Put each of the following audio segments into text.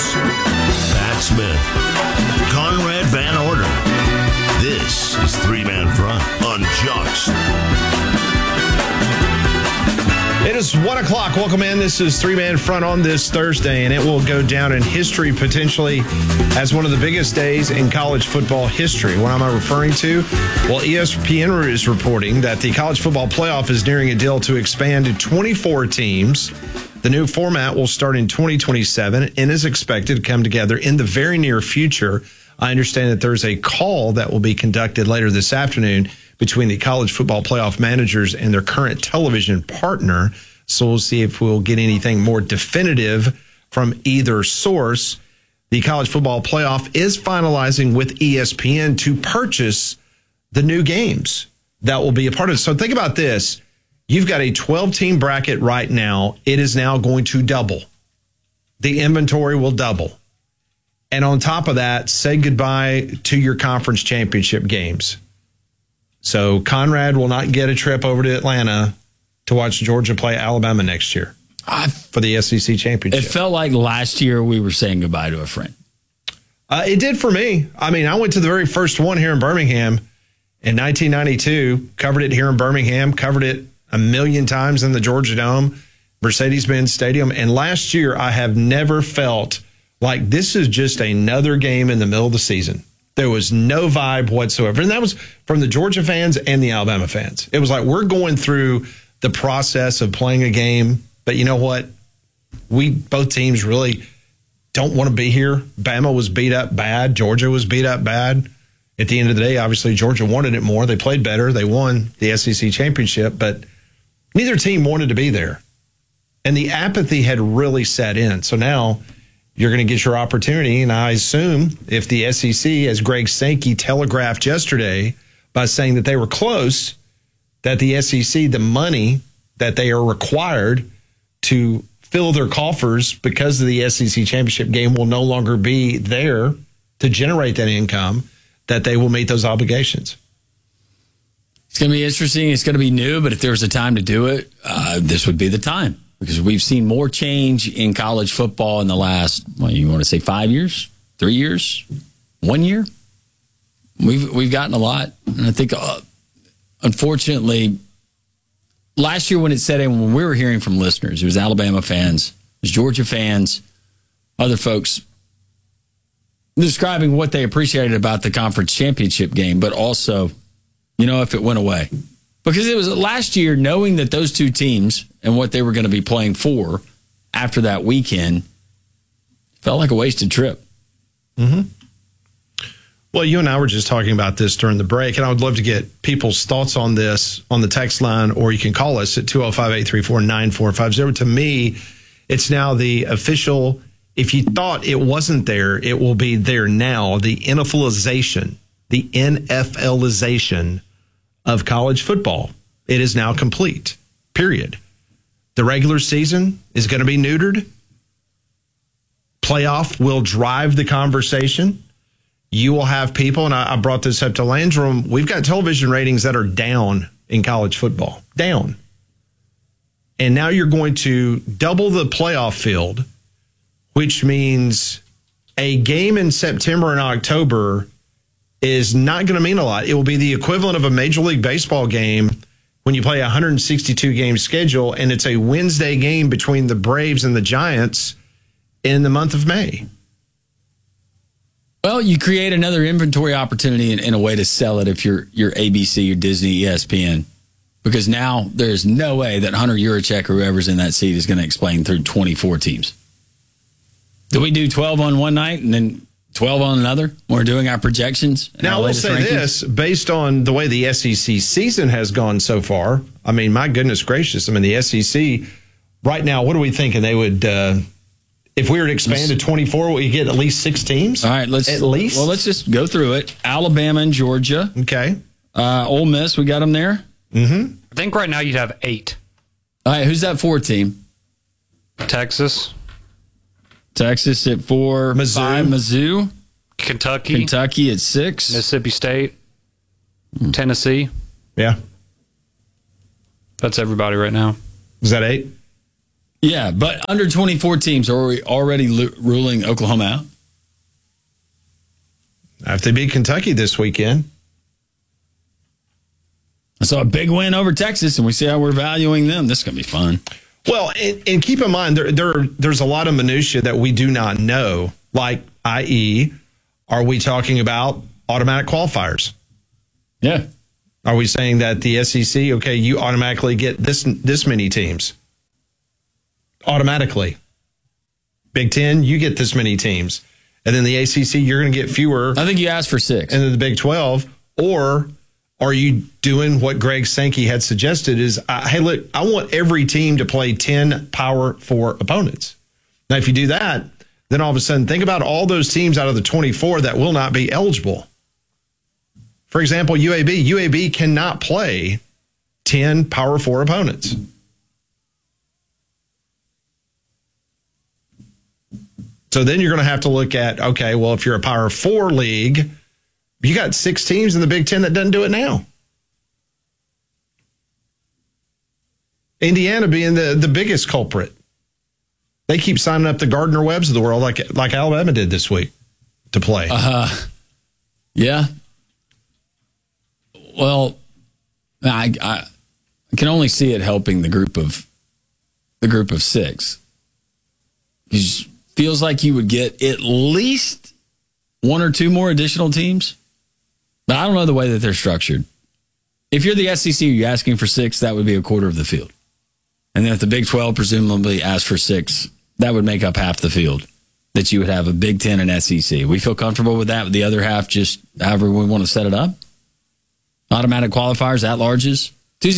Pat Smith, Conrad Van Order. This is Three Man Front on Jocks. It is 1 o'clock. Welcome in. This is Three Man Front on this Thursday, and it will go down in history potentially as one of the biggest days in college football history. What am I referring to? Well, ESPN is reporting that the college football playoff is nearing a deal to expand to 24 teams. The new format will start in 2027 and is expected to come together in the very near future. I understand that there's a call that will be conducted later this afternoon between the college football playoff managers and their current television partner. So we'll see if we'll get anything more definitive from either source. The college football playoff is finalizing with ESPN to purchase the new games that will be a part of it. So think about this. You've got a 12-team bracket right now. It is now going to double. The inventory will double. And on top of that, say goodbye to your conference championship games. So Conrad will not get a trip over to Atlanta to watch Georgia play Alabama next year for the SEC championship. It felt like last year we were saying goodbye to a friend. It did for me. I mean, I went to the very first one here in Birmingham in 1992, covered it here in Birmingham, covered it a million times in the Georgia Dome, Mercedes-Benz Stadium. And last year, I have never felt like this is just another game in the middle of the season. There was no vibe whatsoever. And that was from the Georgia fans and the Alabama fans. It was like, we're going through the process of playing a game, but you know what? Both teams really don't want to be here. Bama was beat up bad. Georgia was beat up bad. At the end of the day, obviously, Georgia wanted it more. They played better. They won the SEC championship, but neither team wanted to be there. And the apathy had really set in. So now you're going to get your opportunity. And I assume if the SEC, as Greg Sankey telegraphed yesterday by saying that they were close, that the SEC, the money that they are required to fill their coffers because of the SEC championship game will no longer be there to generate that income, that they will meet those obligations. It's going to be interesting. It's going to be new, but if there was a time to do it, this would be the time. Because we've seen more change in college football in the last, you want to say 5 years, 3 years, 1 year? We've gotten a lot. And I think, unfortunately, last year when it set in, when we were hearing from listeners, it was Alabama fans, it was Georgia fans, other folks describing what they appreciated about the conference championship game, but also, if it went away. Because it was last year, knowing that those two teams and what they were going to be playing for after that weekend felt like a wasted trip. Mm-hmm. Well, you and I were just talking about this during the break, and I would love to get people's thoughts on this on the text line, or you can call us at 205-834-9450. To me, it's now the official, if you thought it wasn't there, it will be there now, the NFLization of college football. It is now complete, period. The regular season is going to be neutered. Playoff will drive the conversation. You will have people, and I brought this up to Landrum, we've got television ratings that are down in college football. Down. And now you're going to double the playoff field, which means a game in September and October is not going to mean a lot. It will be the equivalent of a Major League Baseball game when you play a 162-game schedule, and it's a Wednesday game between the Braves and the Giants in the month of May. Well, you create another inventory opportunity in a way to sell it if you're ABC or Disney, ESPN. Because now there's no way that Hunter Yurachek or whoever's in that seat is going to explain through 24 teams. Do we do 12 on one night and then 12 on another? We're doing our projections. Now, I will say this, based on the way the SEC season has gone so far, I mean, my goodness gracious. I mean, the SEC right now, what are we thinking? They would, if we were to expand to 24, we get at least 6 teams? All right, let's just go through it. Alabama and Georgia. Okay. Ole Miss, we got them there? Mm-hmm. I think right now you'd have 8. All right, who's that 4 team? Texas. Texas at 4. Mizzou. Kentucky at 6. Mississippi State. Tennessee. Yeah. That's everybody right now. Is that 8? Yeah, but under 24 teams, are we already ruling Oklahoma out? If they beat Kentucky this weekend. I saw a big win over Texas, and we see how we're valuing them. This is going to be fun. Well, and keep in mind, there's a lot of minutia that we do not know, like, i.e., are we talking about automatic qualifiers? Yeah. Are we saying that the SEC, okay, you automatically get this many teams? Automatically. Big Ten, you get this many teams. And then the ACC, you're going to get fewer. I think you asked for 6. And then the Big 12. Or are you doing what Greg Sankey had suggested is, hey, look, I want every team to play 10 Power 4 opponents. Now, if you do that, then all of a sudden, think about all those teams out of the 24 that will not be eligible. For example, UAB. UAB cannot play 10 Power 4 opponents. So then you're going to have to look at, okay, well, if you're a Power 4 league, you got 6 teams in the Big Ten that doesn't do it now. Indiana being the biggest culprit. They keep signing up the Gardner Webbs of the world like Alabama did this week to play. Yeah. Well, I can only see it helping the group of 6. It feels like you would get at least 1 or 2 more additional teams. But I don't know the way that they're structured. If you're the SEC, you're asking for 6, that would be a quarter of the field. And then if the Big 12 presumably asked for 6, that would make up half the field that you would have a Big 10 and SEC. We feel comfortable with that, with the other half just however we want to set it up. Automatic qualifiers, at-larges.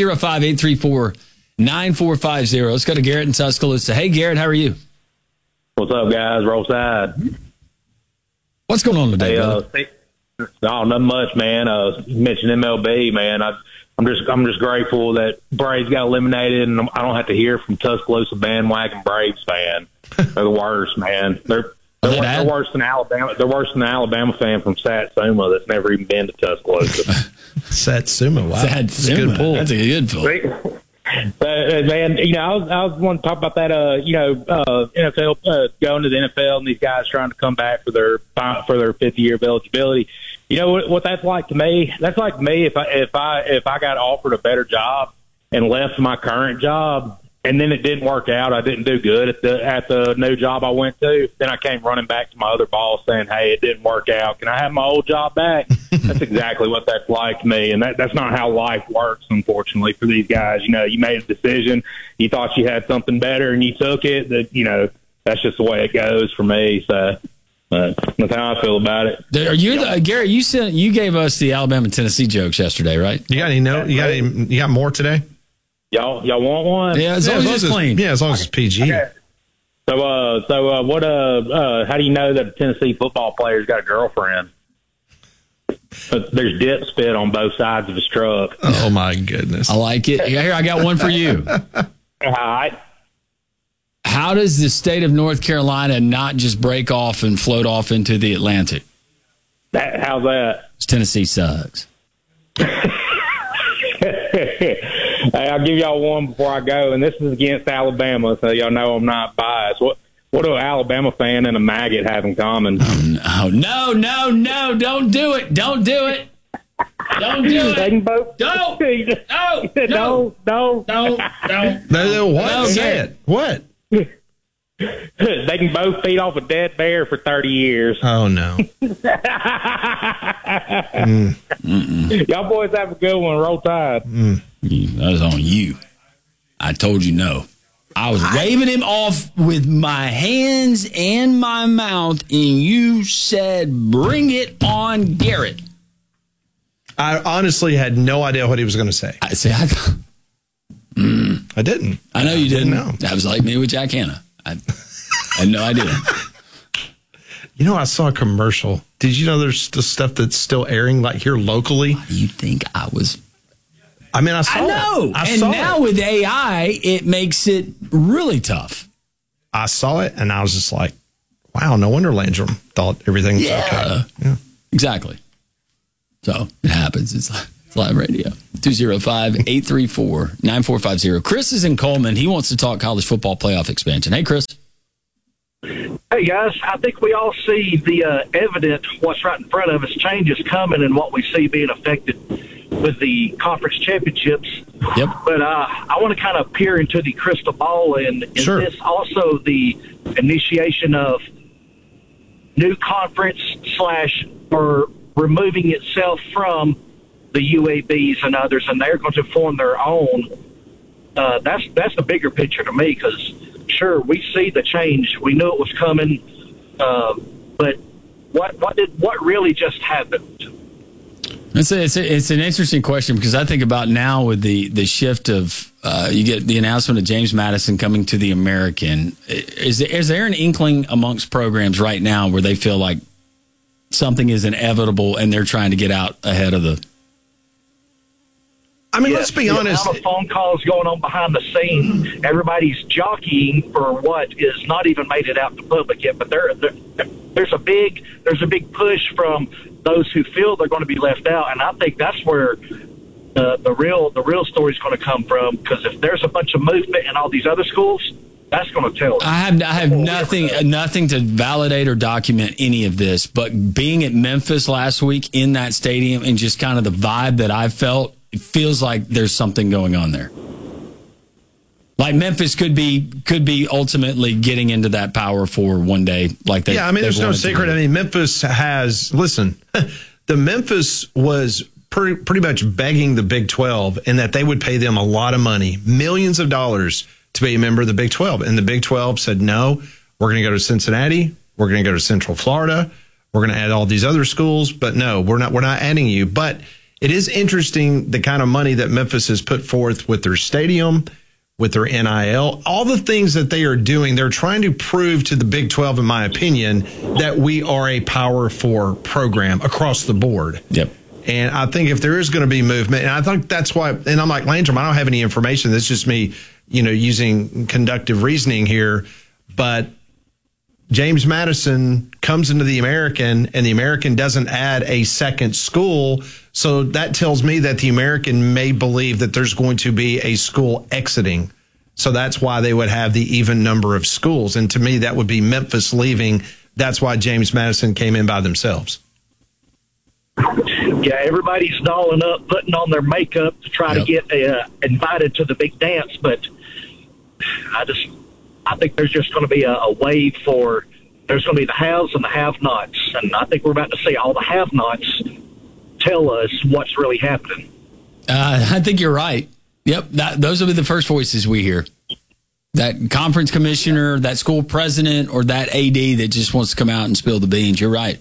205-834-9450. Let's go to Garrett in Tuscaloosa. Hey, Garrett, how are you? What's up, guys? Roll Tide. What's going on today, no, not much, man. You mentioned MLB, man. I'm just grateful that Braves got eliminated, and I don't have to hear from Tuscaloosa bandwagon Braves fan. They're the worst, man. They're worse than Alabama. They're worse than an Alabama fan from Satsuma that's never even been to Tuscaloosa. Satsuma, wow. That's a good pull. That's a good pull. Man, I was wanting to talk about that. NFL going to the NFL and these guys trying to come back for their 5th year of eligibility. You know what that's like to me? That's like me if I got offered a better job and left my current job and then it didn't work out. I didn't do good at the new job I went to. Then I came running back to my other boss saying, "Hey, it didn't work out. Can I have my old job back?" That's exactly what that's like to me, and that's not how life works, unfortunately, for these guys. You made a decision, you thought you had something better, and you took it. That's just the way it goes for me. So that's how I feel about it. Are you Gary? You gave us the Alabama Tennessee jokes yesterday, right? You got any note? You got more today? Y'all want one? Yeah, as long as it's clean. Yeah, as long as it's PG. Okay. So what? How do you know that a Tennessee football player's got a girlfriend? There's dip spit on both sides of his truck. Oh my goodness! I like it. Here, I got one for you. All right. How does the state of North Carolina not just break off and float off into the Atlantic? How's that? Tennessee sucks. Hey, I'll give y'all one before I go, and this is against Alabama, so y'all know I'm not biased. What do an Alabama fan and a maggot have in common? Oh, no, don't do it. Don't do it. Don't do it. They can both. Don't. No. What? Say it. What? They can both feed off a dead bear for 30 years. Oh, no. Y'all boys have a good one. Roll Tide. That was on you. I told you no. I was waving him off with my hands and my mouth, and you said, "Bring it on, Garrett." I honestly had no idea what he was going to say. I didn't. I know you didn't. know. That was like me with Jack Hanna. I had no idea. I saw a commercial. Did you know there's still stuff that's still airing like here locally? Why do you think I was? I mean, I saw know. it. And now with AI, it makes it really tough. I saw it, and I was just like, wow, no wonder Landrum thought everything was okay. Yeah, exactly. So it happens. It's like, Fly Radio. 205-834-9450. Chris is in Coleman. He wants to talk college football playoff expansion. Hey, Chris. Hey, guys. I think we all see the evident what's right in front of us, changes coming and what we see being affected with the conference championships. Yep. But I want to kind of peer into the crystal ball, and is Sure. this also the initiation of new conference / or removing itself from the UABs and others, and they're going to form their own? That's the bigger picture to me, because sure, we see the change, we knew it was coming, but what really just happened? It's an interesting question, because I think about now with the shift of you get the announcement of James Madison coming to the American. Is there an inkling amongst programs right now where they feel like something is inevitable and they're trying to get out ahead of the? I mean, let's be honest. The amount of phone calls going on behind the scenes, everybody's jockeying for what is not even made it out to public yet. But there's a big push from those who feel they're going to be left out, and I think that's where the real story is going to come from. Because if there's a bunch of movement in all these other schools, that's going to tell us. I have nothing to validate or document any of this, but being at Memphis last week in that stadium and just kind of the vibe that I felt, it feels like there's something going on there. Like Memphis could be ultimately getting into that Power Four one day. Like they, yeah, I mean, there's no secret. I mean, Memphis has, listen, the Memphis was pretty much begging the Big 12 in that they would pay them a lot of money, millions of dollars, to be a member of the Big 12. And the Big 12 said, no, we're going to go to Cincinnati. We're going to go to Central Florida. We're going to add all these other schools. But no, we're not adding you. But it is interesting the kind of money that Memphis has put forth with their stadium, with their NIL, all the things that they are doing. They're trying to prove to the Big 12, in my opinion, that we are a Power 4 program across the board. Yep. And I think if there is going to be movement, and I think that's why, and I'm like, Landrum, I don't have any information. That's just me, using conductive reasoning here. But James Madison comes into the American, and the American doesn't add a second school. So that tells me that the American may believe that there's going to be a school exiting. So that's why they would have the even number of schools. And to me, that would be Memphis leaving. That's why James Madison came in by themselves. Yeah, everybody's dolling up, putting on their makeup to try to get invited to the big dance. But I think there's just going to be a wave for, there's going to be the haves and the have-nots. And I think we're about to see all the have-nots tell us what's really happening. I think you're right. Yep. Those will be the first voices we hear. That conference commissioner, that school president, or that AD that just wants to come out and spill the beans. You're right.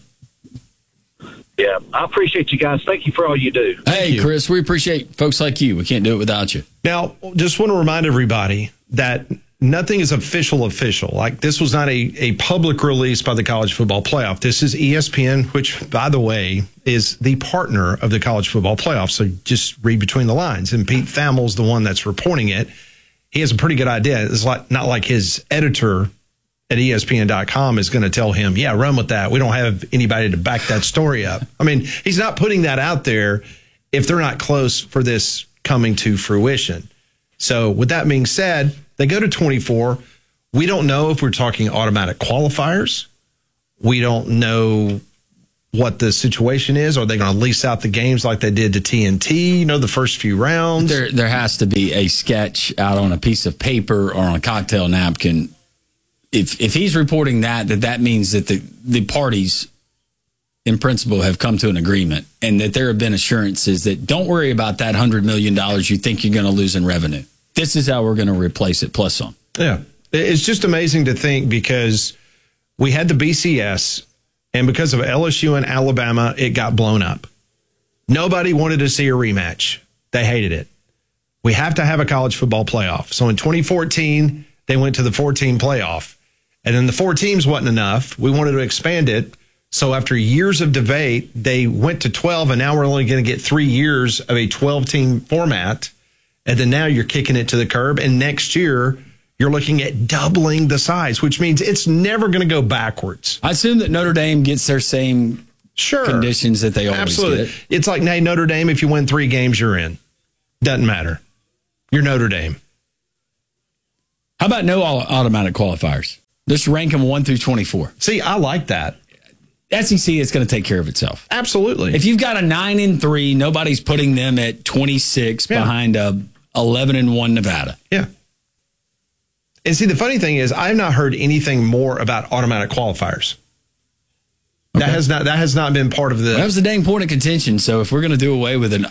Yeah, I appreciate you guys. Thank you for all you do. Hey, Chris, we appreciate folks like you. We can't do it without you. Now, just want to remind everybody that nothing is official. Like, this was not a public release by the College Football Playoff. This is ESPN, which, by the way, is the partner of the College Football Playoff. So just read between the lines. And Pete Thamel's the one that's reporting it. He has a pretty good idea. It's not like his editor at ESPN.com is going to tell him, yeah, run with that. We don't have anybody to back that story up. I mean, he's not putting that out there if they're not close for this coming to fruition. So with that being said, they go to 24. We don't know if we're talking automatic qualifiers. We don't know what the situation is. Are they going to lease out the games like they did to TNT, the first few rounds? There has to be a sketch out on a piece of paper or on a cocktail napkin. If he's reporting that means that the parties in principle have come to an agreement, and that there have been assurances that don't worry about that $100 million you think you're going to lose in revenue. This is how we're going to replace it, plus some. Yeah. It's just amazing to think, because we had the BCS, and because of LSU and Alabama, it got blown up. Nobody wanted to see a rematch. They hated it. We have to have a college football playoff. So in 2014, they went to the 14 playoff. And then the 4 teams wasn't enough. We wanted to expand it. So after years of debate, they went to 12, and now we're only going to get 3 years of a 12-team format. And then now you're kicking it to the curb. And next year, you're looking at doubling the size, which means it's never going to go backwards. I assume that Notre Dame gets their same conditions that they always Absolutely. get. It's like, hey, Notre Dame, if you win 3 games, you're in. Doesn't matter. You're Notre Dame. How about no automatic qualifiers? Just rank them 1 through 24. See, I like that. SEC is going to take care of itself. Absolutely. If you've got a 9-3, nobody's putting them at 26 behind a 11-1 Nevada. Yeah. And see, the funny thing is, I've not heard anything more about automatic qualifiers. Okay. That has not been part of the. Well, that was the dang point of contention. So if we're going to do away with it,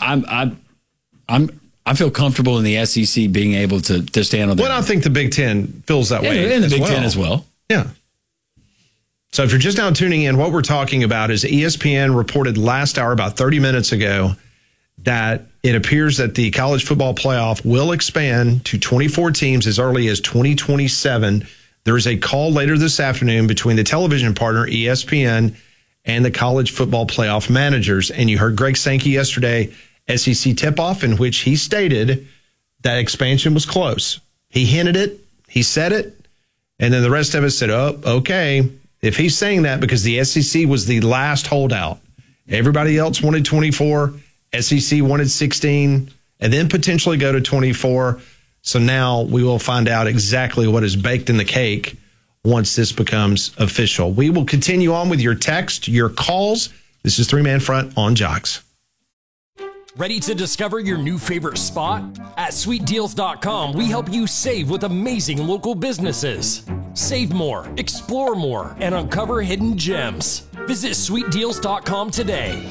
I feel comfortable in the SEC being able to stand on that. Well, I think the Big Ten feels that way. And the Big Ten as well. Yeah. So if you're just now tuning in, what we're talking about is ESPN reported last hour, about 30 minutes ago, that it appears that the college football playoff will expand to 24 teams as early as 2027. There is a call later this afternoon between the television partner, ESPN, and the college football playoff managers. And you heard Greg Sankey yesterday, SEC tip-off, in which he stated that expansion was close. He hinted it. He said it. And then the rest of us said, oh, okay. If he's saying that because the SEC was the last holdout, everybody else wanted 24, SEC wanted 16, and then potentially go to 24. So now we will find out exactly what is baked in the cake once this becomes official. We will continue on with your text, your calls. This is 3-Man Front on Jocks. Ready to discover your new favorite spot? At SweetDeals.com, we help you save with amazing local businesses. Save more, explore more, and uncover hidden gems. Visit SweetDeals.com today.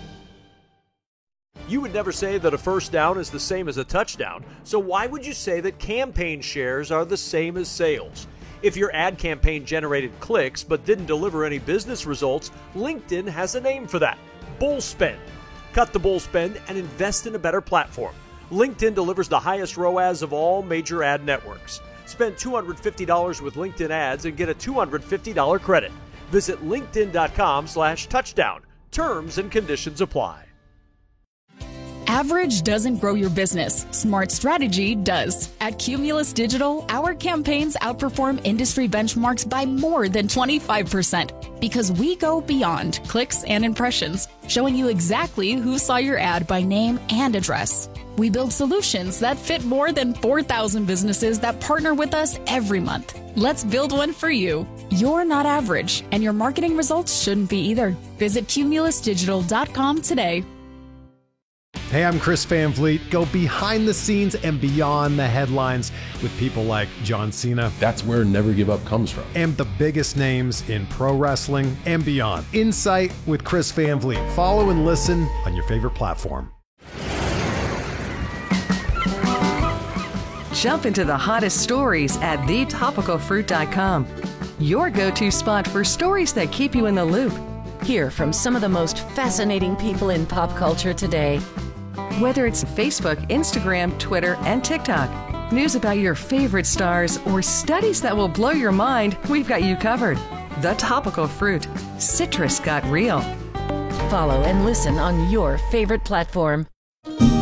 You would never say that a first down is the same as a touchdown, so why would you say that campaign shares are the same as sales? If your ad campaign generated clicks but didn't deliver any business results, LinkedIn has a name for that: bull spend. Cut the bull spend and invest in a better platform. LinkedIn delivers the highest ROAS of all major ad networks. Spend $250 with LinkedIn ads and get a $250 credit. Visit linkedin.com/touchdown. Terms and conditions apply. Average doesn't grow your business. Smart strategy does. At Cumulus Digital, our campaigns outperform industry benchmarks by more than 25% because we go beyond clicks and impressions, showing you exactly who saw your ad by name and address. We build solutions that fit more than 4,000 businesses that partner with us every month. Let's build one for you. You're not average, and your marketing results shouldn't be either. Visit cumulusdigital.com today. Hey, I'm Chris Van Vliet. Go behind the scenes and beyond the headlines with people like John Cena. That's where Never Give Up comes from. And the biggest names in pro wrestling and beyond. Insight with Chris Van Vliet. Follow and listen on your favorite platform. Jump into the hottest stories at thetopicalfruit.com. Your go-to spot for stories that keep you in the loop. Hear from some of the most fascinating people in pop culture today. Whether it's Facebook, Instagram, Twitter, and TikTok, news about your favorite stars, or studies that will blow your mind, we've got you covered. The Topical Fruit. Citrus got real. Follow and listen on your favorite platform.